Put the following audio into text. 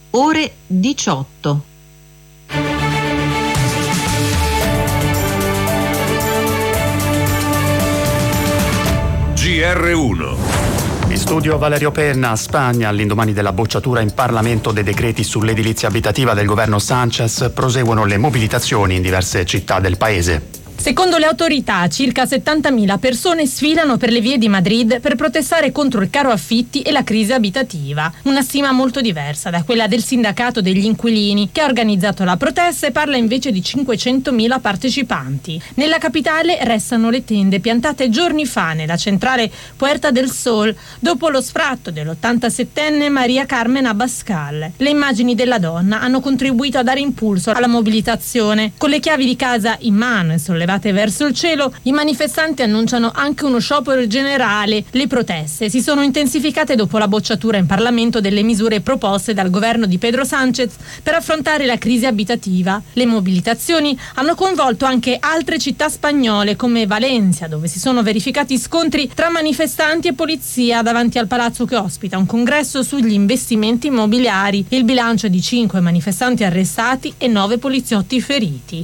ore 18. GR1. In studio Valerio Penna. Spagna, all'indomani della bocciatura in Parlamento dei decreti sull'edilizia abitativa del governo Sánchez, proseguono le mobilitazioni in diverse città del paese. Secondo le autorità, circa 70.000 persone sfilano per le vie di Madrid per protestare contro il caro affitti e la crisi abitativa. Una stima molto diversa da quella del sindacato degli inquilini, che ha organizzato la protesta e parla invece di 500.000 partecipanti. Nella capitale restano le tende piantate giorni fa nella centrale Puerta del Sol, dopo lo sfratto dell'87enne Maria Carmen Abascal. Le immagini della donna hanno contribuito a dare impulso alla mobilitazione. Con le chiavi di casa in mano e sollevate verso il cielo, i manifestanti annunciano anche uno sciopero generale. Le proteste si sono intensificate dopo la bocciatura in Parlamento delle misure proposte dal governo di Pedro Sánchez per affrontare la crisi abitativa. Le mobilitazioni hanno coinvolto anche altre città spagnole come Valencia, dove si sono verificati scontri tra manifestanti e polizia davanti al palazzo che ospita un congresso sugli investimenti immobiliari. Il bilancio è di 5 manifestanti arrestati e 9 poliziotti feriti.